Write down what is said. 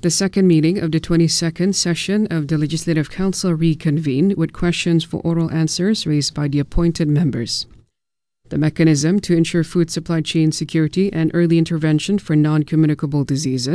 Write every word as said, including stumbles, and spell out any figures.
The second meeting of the twenty-second session of the Legislative Council reconvened with questions for oral answers raised by the appointed members. The mechanism to ensure food supply chain security and early intervention for non-communicable diseases